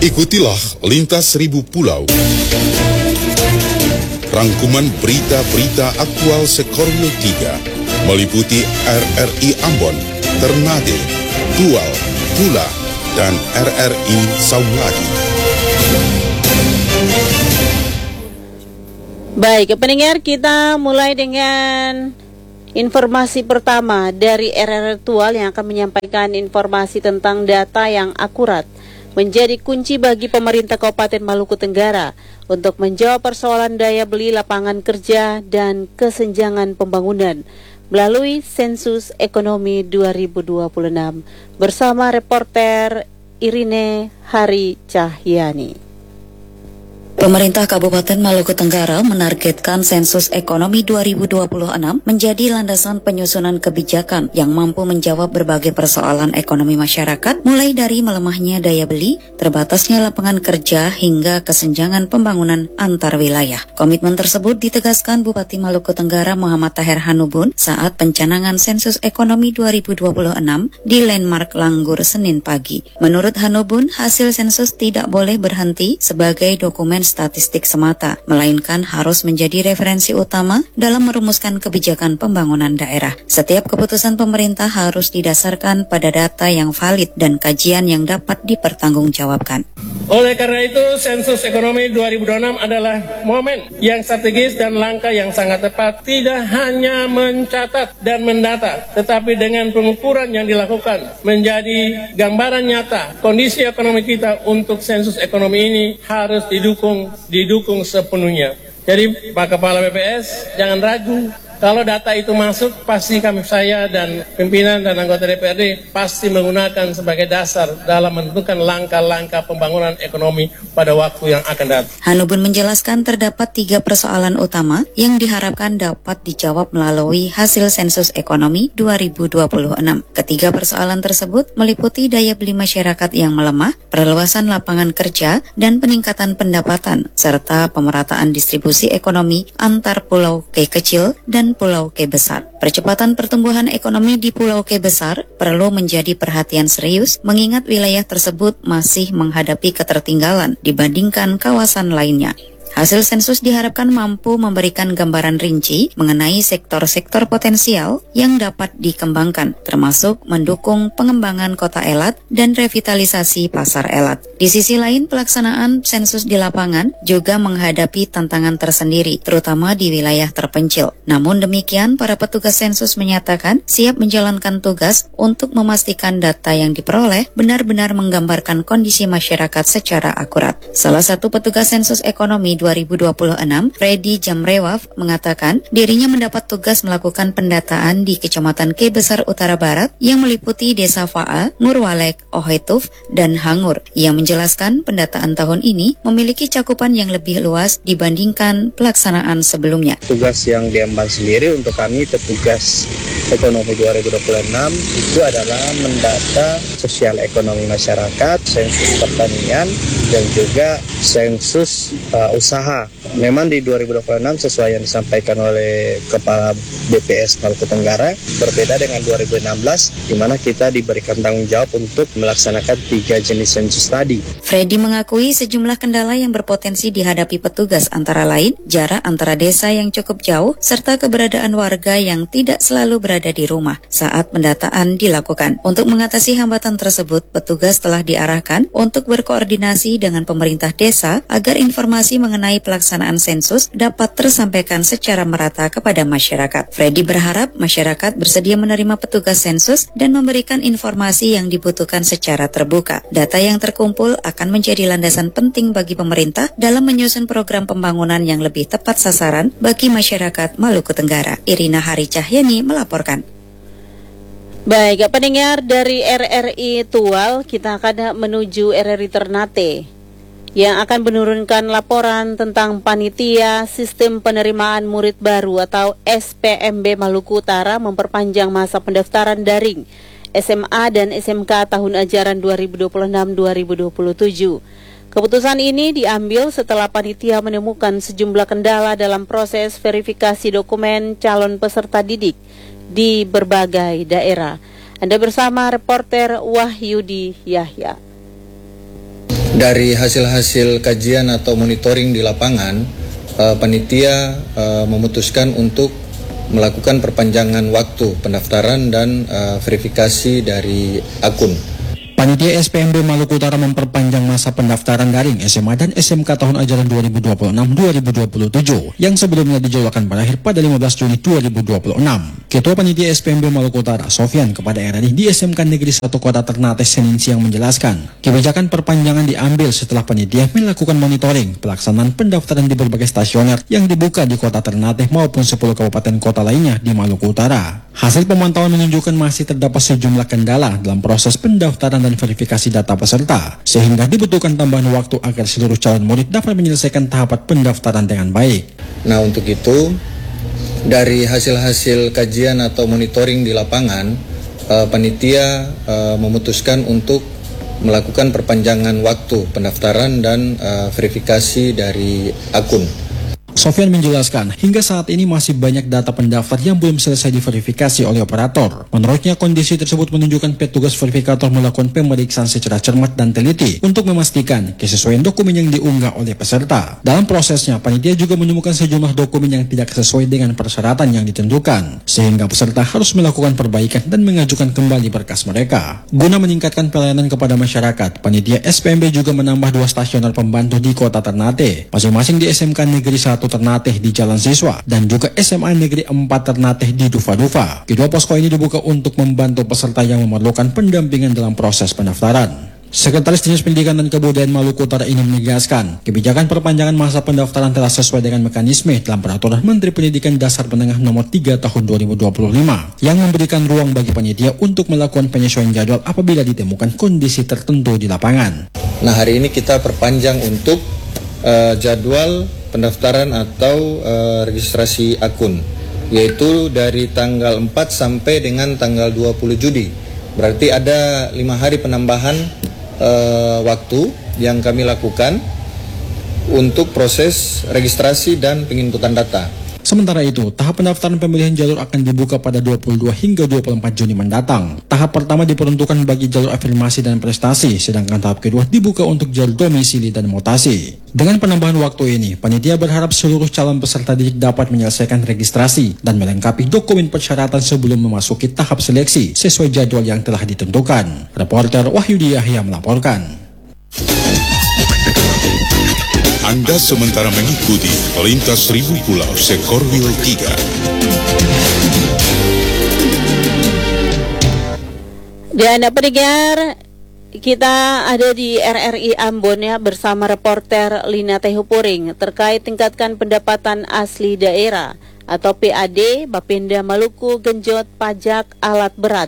Ikutilah Lintas Seribu Pulau. Rangkuman berita-berita aktual Sekorwil 3 meliputi RRI Ambon, Ternate, Tual, Pula, dan RRI Saulagi. Baik, pendengar, kita mulai dengan informasi pertama dari RRI Tual yang akan menyampaikan informasi tentang data yang akurat menjadi kunci bagi pemerintah Kabupaten Maluku Tenggara untuk menjawab persoalan daya beli lapangan kerja dan kesenjangan pembangunan melalui Sensus Ekonomi 2026 bersama reporter Irine Hari Cahyani. Pemerintah Kabupaten Maluku Tenggara menargetkan sensus ekonomi 2026 menjadi landasan penyusunan kebijakan yang mampu menjawab berbagai persoalan ekonomi masyarakat, mulai dari melemahnya daya beli, terbatasnya lapangan kerja, hingga kesenjangan pembangunan antar wilayah. Komitmen tersebut ditegaskan Bupati Maluku Tenggara Muhammad Taher Hanubun saat pencanangan sensus ekonomi 2026 di Landmark Langgur Senin pagi. Menurut Hanubun, hasil sensus tidak boleh berhenti sebagai dokumen statistik semata, melainkan harus menjadi referensi utama dalam merumuskan kebijakan pembangunan daerah. Setiap keputusan pemerintah harus didasarkan pada data yang valid dan kajian yang dapat dipertanggungjawabkan. Oleh karena itu, sensus ekonomi 2026 adalah momen yang strategis dan langkah yang sangat tepat, tidak hanya mencatat dan mendata, tetapi dengan pengukuran yang dilakukan menjadi gambaran nyata kondisi ekonomi kita. Untuk sensus ekonomi ini harus didukung sepenuhnya. Jadi Pak Kepala BPS jangan ragu, kalau data itu masuk, pasti saya dan pimpinan dan anggota DPRD pasti menggunakan sebagai dasar dalam menentukan langkah-langkah pembangunan ekonomi pada waktu yang akan datang. Hanubun menjelaskan terdapat 3 persoalan utama yang diharapkan dapat dijawab melalui hasil sensus ekonomi 2026. Ketiga persoalan tersebut meliputi daya beli masyarakat yang melemah, perluasan lapangan kerja, dan peningkatan pendapatan, serta pemerataan distribusi ekonomi antar pulau K kecil dan Pulau K besar. Percepatan pertumbuhan ekonomi di Pulau K besar perlu menjadi perhatian serius mengingat wilayah tersebut masih menghadapi ketertinggalan dibandingkan kawasan lainnya. Hasil sensus diharapkan mampu memberikan gambaran rinci mengenai sektor-sektor potensial yang dapat dikembangkan, termasuk mendukung pengembangan kota Elat dan revitalisasi pasar Elat. Di sisi lain, pelaksanaan sensus di lapangan juga menghadapi tantangan tersendiri, terutama di wilayah terpencil. Namun demikian, para petugas sensus menyatakan siap menjalankan tugas untuk memastikan data yang diperoleh benar-benar menggambarkan kondisi masyarakat secara akurat. Salah satu petugas sensus ekonomi 2026, Freddy Jamrewaf, mengatakan dirinya mendapat tugas melakukan pendataan di Kecamatan K Besar Utara Barat yang meliputi Desa Fa'a, Murwalek, Ohetuf, dan Hangur. Ia menjelaskan pendataan tahun ini memiliki cakupan yang lebih luas dibandingkan pelaksanaan sebelumnya. Tugas yang diemban sendiri untuk kami petugas ekonomi 2026 itu adalah mendata sosial ekonomi masyarakat, sensus pertanian, dan juga sensus usaha. Memang di 2026 sesuai yang disampaikan oleh Kepala BPS Maluku Tenggara berbeda dengan 2016 di mana kita diberikan tanggung jawab untuk melaksanakan 3 jenis sensus tadi. Freddy mengakui sejumlah kendala yang berpotensi dihadapi petugas antara lain jarak antara desa yang cukup jauh serta keberadaan warga yang tidak selalu berada di rumah saat pendataan dilakukan. Untuk mengatasi hambatan tersebut, petugas telah diarahkan untuk berkoordinasi dengan pemerintah desa agar informasi mengenai pelaksanaan sensus dapat tersampaikan secara merata kepada masyarakat. Freddy berharap masyarakat bersedia menerima petugas sensus dan memberikan informasi yang dibutuhkan secara terbuka. Data yang terkumpul akan menjadi landasan penting bagi pemerintah dalam menyusun program pembangunan yang lebih tepat sasaran bagi masyarakat Maluku Tenggara. Irina Hari Cahyani melaporkan. Baik, pendengar dari RRI Tual, kita akan menuju RRI Ternate yang akan menurunkan laporan tentang panitia sistem penerimaan murid baru atau SPMB Maluku Utara memperpanjang masa pendaftaran daring SMA dan SMK tahun ajaran 2026-2027. Keputusan ini diambil setelah panitia menemukan sejumlah kendala dalam proses verifikasi dokumen calon peserta didik di berbagai daerah. Anda bersama reporter Wahyudi Yahya. Dari hasil-hasil kajian atau monitoring di lapangan, panitia memutuskan untuk melakukan perpanjangan waktu pendaftaran dan verifikasi dari akun. Panitia SPMB Maluku Utara memperpanjang masa pendaftaran daring SMA dan SMK tahun ajaran 2026-2027 yang sebelumnya dijadwalkan berakhir pada 15 Juni 2026. Ketua Panitia SPMB Maluku Utara, Sofyan, kepada RRI di SMK Negeri 1 Kota Ternate Senin siang menjelaskan, kebijakan perpanjangan diambil setelah panitia melakukan monitoring pelaksanaan pendaftaran di berbagai stasioner yang dibuka di Kota Ternate maupun 10 kabupaten kota lainnya di Maluku Utara. Hasil pemantauan menunjukkan masih terdapat sejumlah kendala dalam proses pendaftaran dan verifikasi data peserta, sehingga dibutuhkan tambahan waktu agar seluruh calon murid dapat menyelesaikan tahapan pendaftaran dengan baik. Nah, untuk itu, dari hasil-hasil kajian atau monitoring di lapangan, panitia memutuskan untuk melakukan perpanjangan waktu pendaftaran dan verifikasi dari akun. Sofyan menjelaskan, hingga saat ini masih banyak data pendaftar yang belum selesai diverifikasi oleh operator. Menurutnya, kondisi tersebut menunjukkan petugas verifikator melakukan pemeriksaan secara cermat dan teliti untuk memastikan kesesuaian dokumen yang diunggah oleh peserta. Dalam prosesnya, panitia juga menemukan sejumlah dokumen yang tidak sesuai dengan persyaratan yang ditentukan, sehingga peserta harus melakukan perbaikan dan mengajukan kembali berkas mereka. Guna meningkatkan pelayanan kepada masyarakat, panitia SPMB juga menambah 2 stasioner pembantu di Kota Ternate, masing-masing di SMK Negeri 1 Ternate di Jalan Siswa dan juga SMA Negeri 4 Ternate di Dufa-Dufa. Kedua posko ini dibuka untuk membantu peserta yang memerlukan pendampingan dalam proses pendaftaran. Sekretaris Dinas Pendidikan dan Kebudayaan Maluku Utara ini menegaskan, kebijakan perpanjangan masa pendaftaran telah sesuai dengan mekanisme dalam Peraturan Menteri Pendidikan Dasar Menengah Nomor 3 Tahun 2025 yang memberikan ruang bagi panitia untuk melakukan penyesuaian jadwal apabila ditemukan kondisi tertentu di lapangan. Nah, hari ini kita perpanjang untuk jadwal pendaftaran atau registrasi akun, yaitu dari tanggal 4 sampai dengan tanggal 20 Juli. Berarti ada 5 hari penambahan waktu yang kami lakukan untuk proses registrasi dan penginputan data. Sementara itu, tahap pendaftaran pemilihan jalur akan dibuka pada 22 hingga 24 Juni mendatang. Tahap pertama diperuntukkan bagi jalur afirmasi dan prestasi, sedangkan tahap kedua dibuka untuk jalur domisili dan mutasi. Dengan penambahan waktu ini, panitia berharap seluruh calon peserta didik dapat menyelesaikan registrasi dan melengkapi dokumen persyaratan sebelum memasuki tahap seleksi sesuai jadwal yang telah ditentukan. Reporter Wahyudi Yahya melaporkan. Anda sementara mengikuti Lintas Seribu Pulau Sekorwil 3. Dan pendengar, kita ada di RRI Ambon ya bersama reporter Lina Tehupuring terkait tingkatkan pendapatan asli daerah atau PAD Bapenda Maluku genjot pajak alat berat.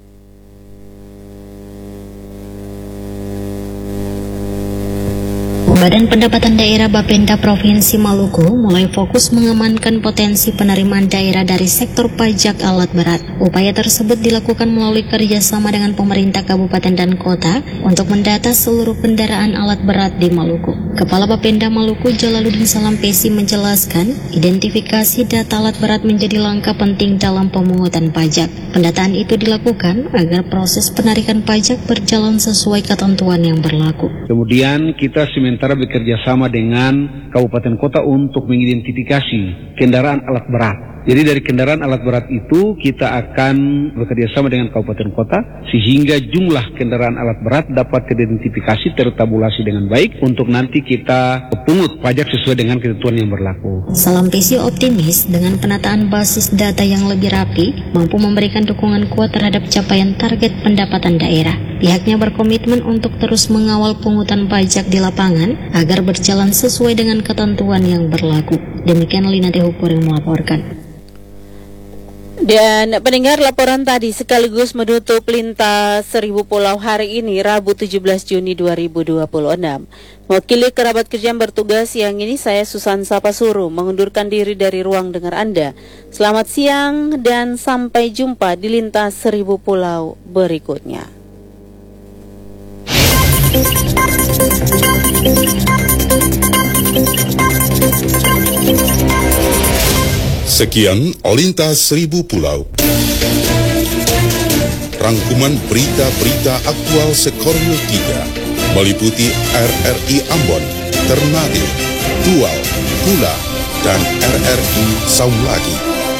Badan Pendapatan Daerah Bapenda Provinsi Maluku mulai fokus mengamankan potensi penerimaan daerah dari sektor pajak alat berat. Upaya tersebut dilakukan melalui kerjasama dengan pemerintah kabupaten dan kota untuk mendata seluruh kendaraan alat berat di Maluku. Kepala Bapenda Maluku Jalaluddin Salampesi menjelaskan, identifikasi data alat berat menjadi langkah penting dalam pemungutan pajak. Pendataan itu dilakukan agar proses penarikan pajak berjalan sesuai ketentuan yang berlaku. Kemudian kita sementara bekerja sama dengan kabupaten kota untuk mengidentifikasi kendaraan alat berat. Jadi dari kendaraan alat berat itu kita akan bekerja sama dengan kabupaten kota sehingga jumlah kendaraan alat berat dapat teridentifikasi, tertabulasi dengan baik untuk nanti kita pungut pajak sesuai dengan ketentuan yang berlaku. Salampesi optimis dengan penataan basis data yang lebih rapi mampu memberikan dukungan kuat terhadap capaian target pendapatan daerah. Pihaknya berkomitmen untuk terus mengawal pungutan pajak di lapangan agar berjalan sesuai dengan ketentuan yang berlaku. Demikian Lina Tehupur yang melaporkan. Dan pendengar, laporan tadi sekaligus menutup Lintas Seribu Pulau hari ini Rabu 17 Juni 2026. Mewakili kerabat kerja yang bertugas siang ini, saya Susan Sapasuru mengundurkan diri dari ruang dengar Anda. Selamat siang dan sampai jumpa di Lintas Seribu Pulau berikutnya. Sekian Lintas Seribu Pulau. Rangkuman berita-berita aktual Sekorwil 3 meliputi RRI Ambon, Ternate, Tual, Pula, dan RRI Saulagi.